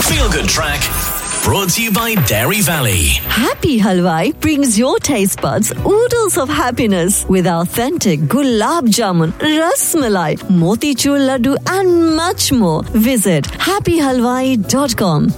Feel Good Track brought to you by Dairy Valley. Happy Halwai brings your taste buds oodles of happiness with authentic gulab jamun, ras malai, motichur laddu and much more. Visit happyhalwai.com.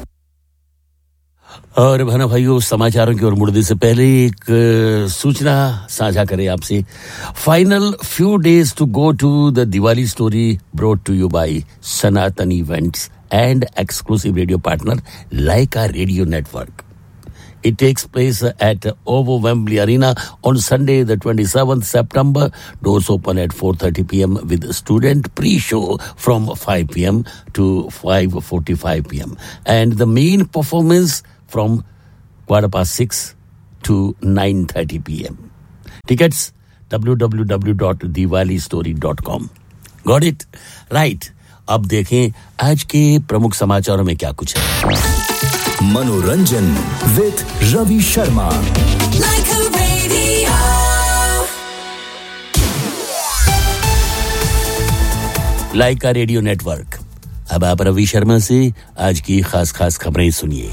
और भाना भाइयों, समाचारों की ओर मुड़ने से पहले एक सूचना साझा करें आपसे. Final few days to go to the Diwali story brought to you bye Sanatan events and exclusive radio partner Laika Radio Network. It takes place at OVO Wembley Arena on Sunday the 27th September. Doors open at 4:30 p.m. with student pre-show from 5 p.m. to 5:45 p.m. and the main performance from 6:15 to 9:30 p.m. Tickets www.diwalistory.com. Got it? Right. अब देखें आज के प्रमुख समाचारों में क्या कुछ है. मनोरंजन with Ravi Sharma. Lyca radio network. अब आप रवि शर्मा से आज की खास खबरें सुनिए.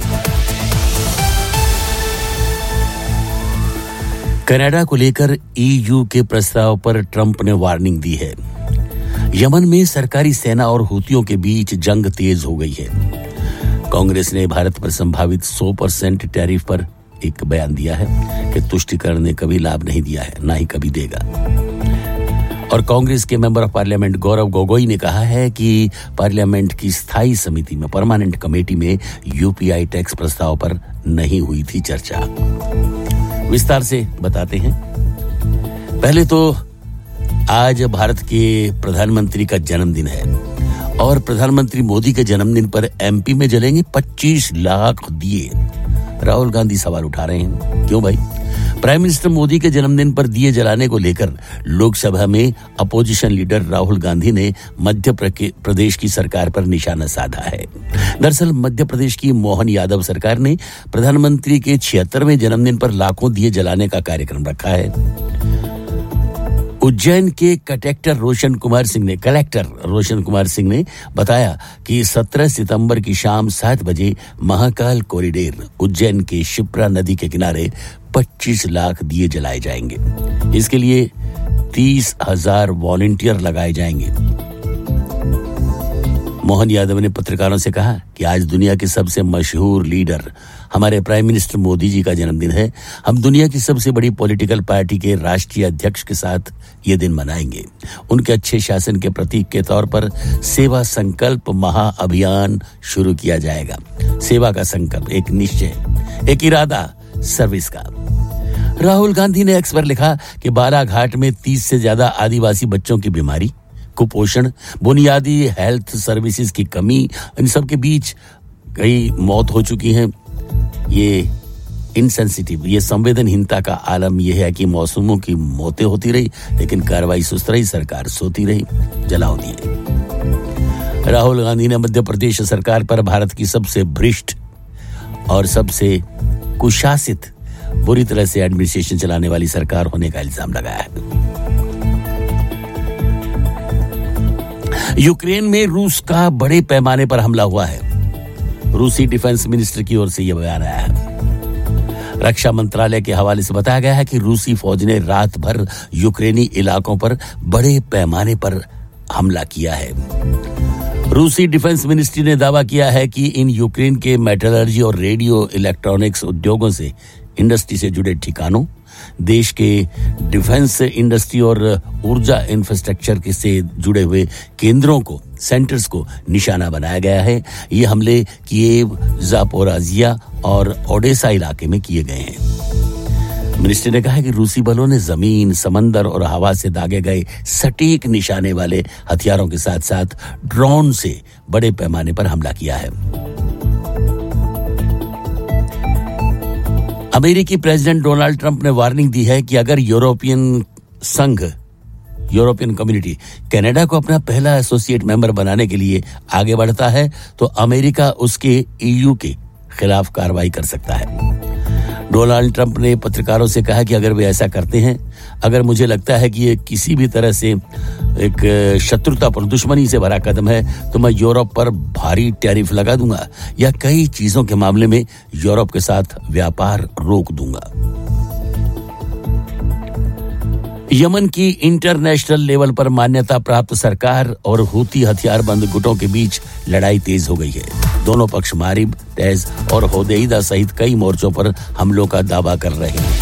कनाडा को लेकर ईयू के प्रस्ताव पर ट्रंप ने वार्निंग दी है. यमन में सरकारी सेना और हुतियों के बीच जंग तेज हो गई है. कांग्रेस ने भारत पर संभावित 100% टैरिफ पर एक बयान दिया है कि तुष्टीकरण ने कभी लाभ नहीं दिया है, ना ही कभी देगा. और कांग्रेस के member of parliament Gaurav Gogoi ने कहा है कि पार्लियामेंट की स्थायी समिति में परमानेंट कमेटी में यूपीआई टैक्स प्रस्ताव पर नहीं हुई थी चर्चा. विस्तार से बताते हैं. पहले तो आज भारत के प्रधानमंत्री का जन्मदिन है और प्रधानमंत्री मोदी के जन्मदिन पर एमपी में जलेंगे 25 लाख दिए. राहुल गांधी सवाल उठा रहे हैं, क्यों भाई? प्राइम मिनिस्टर मोदी के जन्मदिन पर दिए जलाने को लेकर लोकसभा में अपोजिशन लीडर राहुल गांधी ने मध्य प्रदेश की सरकार पर निशाना साधा है. दरअसल मध्य प्रदेश की मोहन यादव सरकार ने प्रधानमंत्री के 76वें जन्मदिन पर लाखों दिए जलाने का कार्यक्रम रखा है. उज्जैन के कलेक्टर रोशन कुमार सिंह ने बताया कि 17 सितंबर की शाम 7 बजे महाकाल कॉरिडोर उज्जैन के शिप्रा नदी के किनारे 25 लाख दिए जलाए जाएंगे. इसके लिए 30,000 वॉलंटियर लगाए जाएंगे. मोहन यादव ने पत्रकारों से कहा कि आज दुनिया के सबसे मशहूर लीडर हमारे प्राइम मिनिस्टर मोदी जी का जन्मदिन है. हम दुनिया की सबसे बड़ी पॉलिटिकल पार्टी के राष्ट्रीय अध्यक्ष के साथ ये दिन मनाएंगे. उनके अच्छे शासन के प्रतीक के तौर पर सेवा संकल्प महाअभियान शुरू किया जाएगा. सेवा का संकल्प, एक निश्चय, एक इरादा सर्विस का. राहुल गांधी ने एक्स पर लिखा कि बालाघाट में 30 से ज्यादा आदिवासी बच्चों की बीमारी, कुपोषण, बुनियादी हेल्थ सर्विसेज की कमी, इन सब के बीच कई मौत हो चुकी हैं. ये इनसेंसिटिव, ये संवेदनहीनता का आलम यह है कि मौसमों की मौतें होती रही लेकिन कार्रवाई सुस्त रही, सरकार सोती रही, जलाओ दिए. राहुल गांधी ने मध्य प्रदेश सरकार पर भारत की सबसे भ्रष्ट और सबसे कुशासित, बुरी तरह से एडमिनिस्ट्रेशन चलाने वाली सरकार होने का इल्जाम लगाया है. यूक्रेन में रूस का बड़े पैमाने पर हमला हुआ है. रूसी डिफेंस मिनिस्टर की ओर से यह बयान आया है. रक्षा मंत्रालय के हवाले से बताया गया है कि रूसी फौज ने रात भर यूक्रेनी इलाकों पर बड़े पैमाने पर हमला किया है. रूसी डिफेंस मिनिस्ट्री ने दावा किया है कि इन यूक्रेन के मेटलर्जी और रेडियो इलेक्ट्रॉनिक्स उद्योगों से इंडस्ट्री से जुड़े ठिकानों, देश के डिफेंस इंडस्ट्री और ऊर्जा इंफ्रास्ट्रक्चर से जुड़े हुए केंद्रों को, सेंटर्स को निशाना बनाया गया है. ये हमले कीव, जापोराजिया और ओडेसा इलाके में किए गए हैं. मिनिस्टर ने कहा कि रूसी बलों ने जमीन, समंदर और हवा से दागे गए सटीक निशाने वाले हथियारों के साथ साथ ड्रोन से बड़े पैमाने पर हमला किया है. अमेरिकी प्रेसिडेंट डोनाल्ड ट्रंप ने वार्निंग दी है कि अगर यूरोपियन कम्युनिटी कनाडा को अपना पहला एसोसिएट मेंबर बनाने के लिए आगे बढ़ता है तो अमेरिका उसके ईयू के खिलाफ कार्रवाई कर सकता है. डोनाल्ड ट्रंप ने पत्रकारों से कहा कि अगर वे ऐसा करते हैं, अगर मुझे लगता है कि ये किसी भी तरह से एक शत्रुता पर, दुश्मनी से भरा कदम है, तो मैं यूरोप पर भारी टैरिफ लगा दूंगा या कई चीजों के मामले में यूरोप के साथ व्यापार रोक दूंगा। यमन की इंटरनेशनल लेवल पर मान्यता प्राप्त सरकार और हूती हथियारबंद गुटों के बीच लड़ाई तेज हो गई है। दोनों पक्ष मारिब, तैज और होदेईदा सहित कई मोर्चों पर हमलों का दावा कर रहे हैं।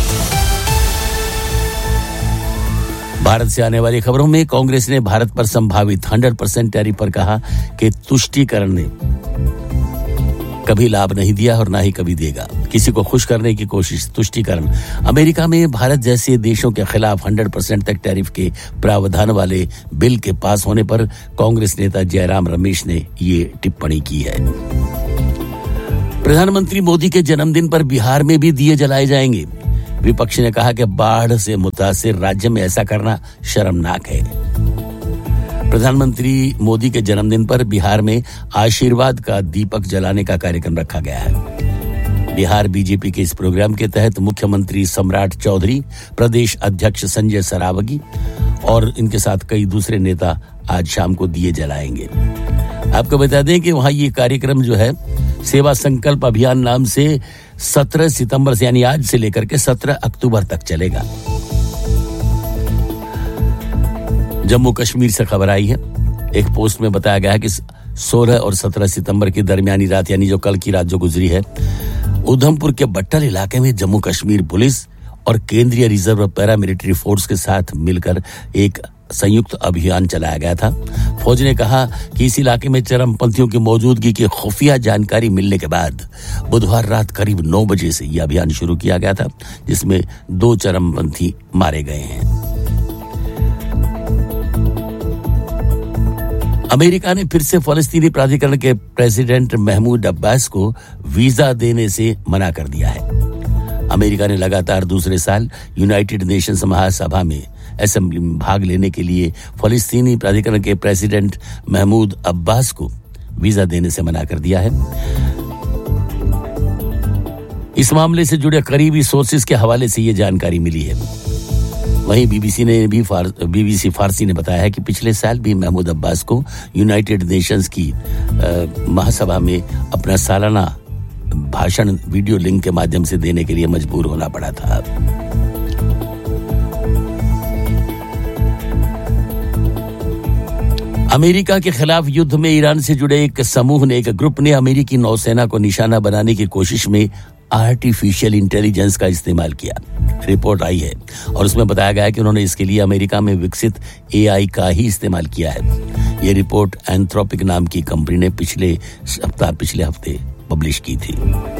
भारत से आने वाली खबरों में कांग्रेस ने भारत पर संभावित 100% टैरिफ पर कहा कि तुष्टीकरण ने कभी लाभ नहीं दिया और ना ही कभी देगा। किसी को खुश करने की कोशिश। तुष्टीकरण। अमेरिका में भारत जैसे देशों के खिलाफ 100% तक टैरिफ के प्रावधान वाले बिल के पास होने पर कांग्रेस नेता जयराम रमेश ने ये टिप्पणी की है। प्रधानमंत्री मोदी के जन्मदिन पर बिहार में भी दिए जलाए जाएंगे। विपक्ष ने कहा कि बाढ़ से मुतासिर राज्य में ऐसा करना शर्मनाक है। प्रधानमंत्री मोदी के जन्मदिन पर बिहार में आशीर्वाद का दीपक जलाने का कार्यक्रम रखा गया है। बिहार बीजेपी के इस प्रोग्राम के तहत मुख्यमंत्री सम्राट चौधरी, प्रदेश अध्यक्ष संजय सरावगी और इनके साथ कई दूसरे नेता आज शाम को दिए जलाएंगे। आपको बता दें कि वहां ये कार्यक्रम जो है सेवा संकल्प अभियान नाम से 17 सितंबर से यानी आज से लेकर के 17 अक्टूबर तक चलेगा। जम्मू कश्मीर से खबर आई है। एक पोस्ट में बताया गया है कि 16 और 17 सितंबर की दरमियानी रात यानी जो कल की रात जो गुजरी है, उधमपुर के बट्टल इलाके में जम्मू कश्मीर पुलिस और केंद्रीय रिजर्व पैरामिलिट्री फोर्स के साथ मिलकर एक संयुक्त अभियान चलाया गया था। फौज ने कहा कि इस इलाके में चरमपंथियों की मौजूदगी की खुफिया जानकारी मिलने के बाद बुधवार रात करीब 9 बजे से यह अभियान शुरू किया गया था, जिसमें 2 चरमपंथी मारे गए हैं। अमेरिका ने फिर से फलस्तीनी प्राधिकरण के प्रेसिडेंट महमूद अब्बास को वीजा देने से मना कर दिया है। अमेरिका ने लगातार दूसरे साल यूनाइटेड नेशंस महासभा में असेंबली में भाग लेने के लिए फलस्तीनी प्राधिकरण के प्रेसिडेंट महमूद अब्बास को वीजा देने से मना कर दिया है। इस मामले से जुड़े करीबी सोर्सेज के हवाले से ये जानकारी मिली है। वहीं बीबीसी फारसी ने बताया है कि पिछले साल भी महमूद अब्बास को यूनाइटेड नेशंस की महासभा में अपना सालाना भाषण वीडियो लिंक के माध्यम से देने के लिए मजबूर होना पड़ा था। अमेरिका के खिलाफ युद्ध में ईरान से जुड़े एक ग्रुप ने अमेरिकी नौसेना को निशाना बनाने की कोशिश में आर्टिफिशियल इंटेलिजेंस का इस्तेमाल किया। रिपोर्ट आई है और उसमें बताया गया है कि उन्होंने इसके लिए अमेरिका में विकसित एआई का ही इस्तेमाल किया है। ये रिपोर्ट एंथ्रोपिक नाम की कंपनी ने पिछले हफ्ते पब्लिश की थी।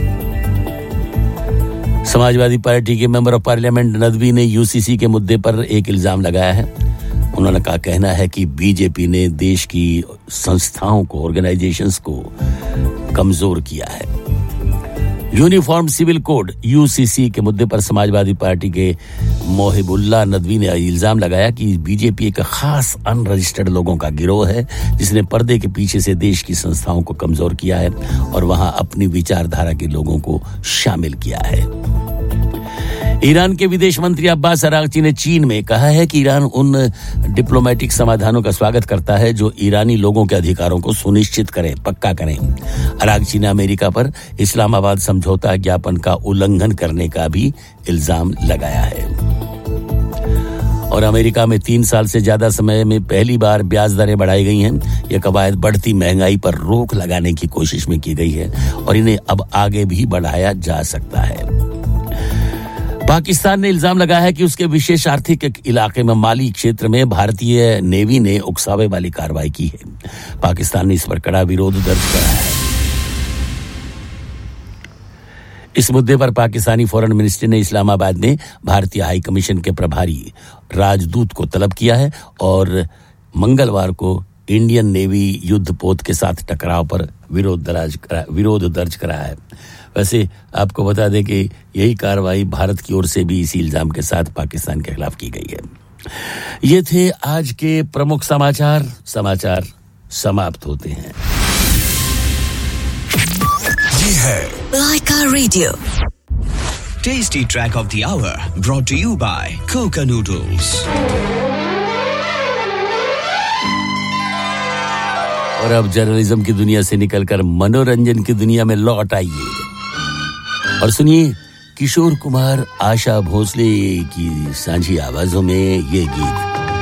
समाजवादी पार्टी के मेंबर ऑफ पार्लियामेंट नदवी ने यूसीसी के मुद्दे पर एक इल्जाम लगाया है। उन्होंने कहा कहना है कि बीजेपी ने देश की संस्थाओं को, ऑर्गेनाइजेशंस को कमजोर किया है। यूनिफॉर्म सिविल कोड यूसीसी के मुद्दे पर समाजवादी पार्टी के मोहिबुल्लाह नदवी ने इल्जाम लगाया कि बीजेपी एक खास अनरजिस्टर्ड लोगों का गिरोह है जिसने पर्दे के पीछे से देश की संस्थाओं को कमजोर किया है और वहां अपनी विचारधारा के लोगों को शामिल किया है। ईरान के विदेश मंत्री अब्बास अरागची ने चीन में कहा है कि ईरान उन डिप्लोमेटिक समाधानों का स्वागत करता है जो ईरानी लोगों के अधिकारों को सुनिश्चित करें, पक्का करें। अरागची ने अमेरिका पर इस्लामाबाद समझौता ज्ञापन का उल्लंघन करने का भी इल्जाम लगाया है। और अमेरिका में 3 साल से ज्यादा समय में पहली बार ब्याज दरें बढ़ाई गई हैं। यह कवायद बढ़ती महंगाई पर रोक लगाने की कोशिश में की गई है और इन्हें अब आगे भी बढ़ाया जा सकता है। पाकिस्तान ने इल्जाम लगाया है कि उसके विशेष आर्थिक इलाके में माली क्षेत्र में भारतीय नेवी ने उकसावे वाली कार्रवाई की है। पाकिस्तान ने इस पर कड़ा विरोध दर्ज कराया है। इस मुद्दे पर पाकिस्तानी फॉरेन मिनिस्ट्री ने इस्लामाबाद में भारतीय हाई कमीशन के प्रभारी राजदूत को तलब किया है और मंगलवार को इंडियन नेवी युद्धपोत के साथ टकराव पर विरोध दर्ज कराया है। वैसे आपको बता दें कि यही कार्रवाई भारत की ओर से भी इसी इल्जाम के साथ पाकिस्तान के खिलाफ की गई है। ये थे आज के प्रमुख समाचार समाप्त होते हैं। ये है लाइका radio tasty track of the hour brought to you by Coca Noodles. और अब जर्नलिज्म की दुनिया से निकलकर मनोरंजन की दुनिया में लौट आइए और सुनिए किशोर कुमार, आशा भोसले की सांझी आवाजों में ये गीत।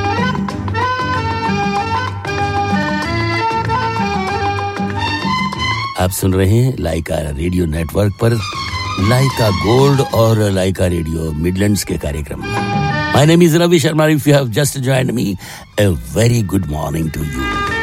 आप सुन रहे हैं लाइका रेडियो नेटवर्क पर लाइका गोल्ड और लाइका रेडियो मिडलैंड्स के कार्यक्रम में। My name is Ravi Sharma. If you have just joined me, a very good morning to you.